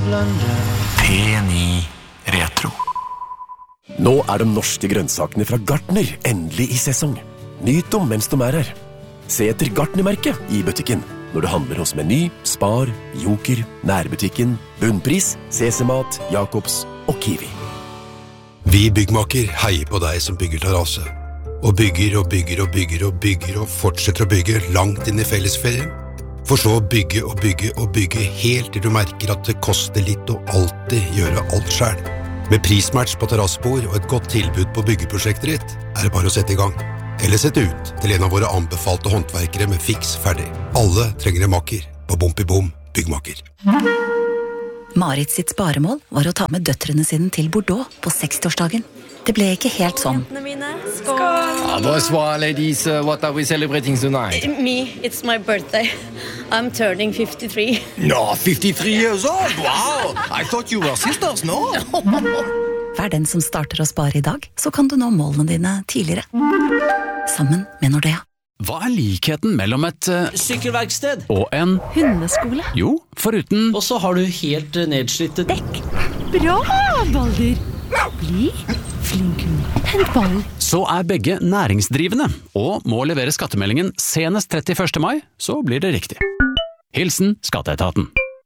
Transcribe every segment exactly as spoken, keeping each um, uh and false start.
P ni Retro. Nå er de norske grønnsakene fra Gartner endelig i sesong. Nyt dem mens de er her. Se etter Gartner-merket i butikken når du handler hos Meny, Spar, Joker, Nærbutikken, Bunnpris, C C Mat, Jacobs og Kiwi. Vi byggmaker heier på deg som bygger terrasse. Og bygger og bygger og bygger og bygger og fortsetter å bygge langt inn i fellesferien. For så å bygge og bygge og bygge helt til du merker at det koster litt å alltid gjøre alt selv. Med prismatch på terrassebord og et godt tilbud på byggeprosjektet ditt, er det bare å sette i gang. Eller sette ut til en av våre anbefalte håndverkere med fiks ferdig. Alle trenger en makker på Bompi Bom Byggmaker. Marit sitt sparemål var å ta med døtrene sine til Bordeaux på sekstiårsdagen. Det ble ikke helt sånn. Skål! Ah, bonsoir, ladies. Uh, what are we celebrating tonight? Me, it's my birthday. I'm turning fifty-three. No, fifty-three years old? Wow! I thought you were sisters, no? Vær den som starter å spare i dag, så kan du nå målene dine tidligere. Sammen med Nordea. Hva er likheten mellom et uh, sykkelverksted og en hundeskole? Jo, foruten Og så har du helt uh, nedslitte dekk. Bra, Balder! Bli flink hund. Hent ballen. Så er begge næringsdrivende, og må levere skattemeldingen senest trettiførste mai, så blir det riktig. Hilsen Skatteetaten.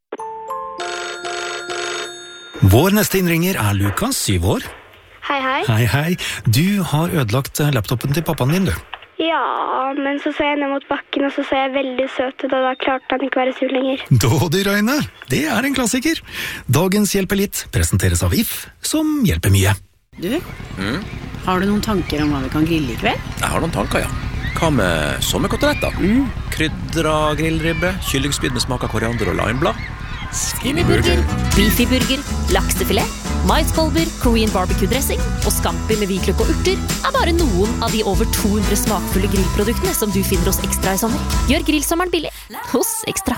Vår neste innringer er Lukas, syv år. Hei, hei. Hei, hei. Du har ødelagt laptopen til pappaen din, du. Ja, men så ser jeg ned mot bakken, og så ser jeg veldig søt ut, og da klarte han ikke være sur lenger. Dådyrøyne, det er en klassiker. Dagens Hjelper litt presenteres av If, som hjelper mye. Du, mm? Har du noen tanker om hva vi kan grille i kveld? Jeg har noen tanker, ja. Hva med sommerkoteletter? Mm. Krydra grillribbe, kyllingspyd med smak av koriander og limeblad. Skinnyburger, beefyburger, laksefilet, maiskolber, Korean barbecue-dressing og scampi med hvitløk og urter er bare noen av de over to hundre smakfulle grillproduktene som du finner hos Ekstra i sommer. Gjør grillsommeren billig hos Ekstra.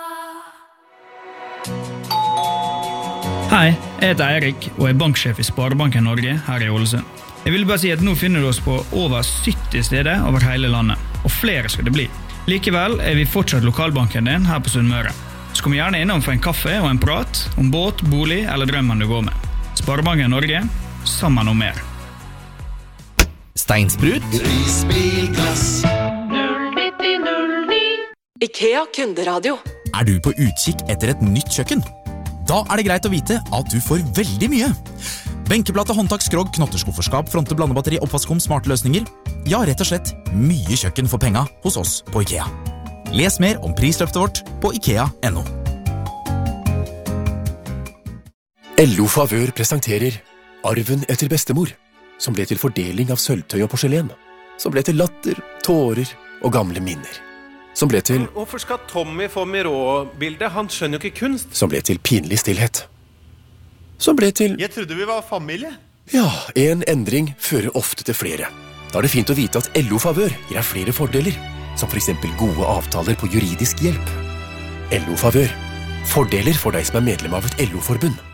Hei, jeg heter Eirik og er banksjef i Sparebanken Norge her i Ålesund. Jeg vil bare si at nå finner du oss på over sytti steder over hele landet, og flere skal det bli. Likevel er vi fortsatt lokalbanken din her på Sunnmøre. Så kom gjerne innom for en kaffe og en prat om båt, bolig eller drømmen du går med. Sparebanken Norge, sammen om mer. Steinsprut. Risbilglass. null nitti null ni. IKEA kunderadio. Er du på utkikk etter et nytt kjøkken? Da er det greit å vite at du får veldig mye. Benkeplate, håndtak, skrog, knotterskufferskap, fronte, blandebatteri, oppvaskkom, smarte løsninger. Ja, rett og slett mye kjøkken for penga hos oss på IKEA. Les mer om prisløftet vårt på ikea punktum no. L O Favør presenterer Arven etter bestemor, som ble til fordeling av sølvtøy og porselen, som ble til latter, tårer og gamle minner, som ble til Hvorfor skal Tommy få Miró-bildet? Han skjønner jo ikke kunst. Som ble til pinlig stillhet, som ble til Jeg trodde vi var familie. Ja, en endring fører ofte til flere. Da er det fint å vite at L O Favør gir deg flere fordeler, som for eksempel gode avtaler på juridisk hjelp. L O Favør. Fordeler for deg som er medlem av et L O-forbund.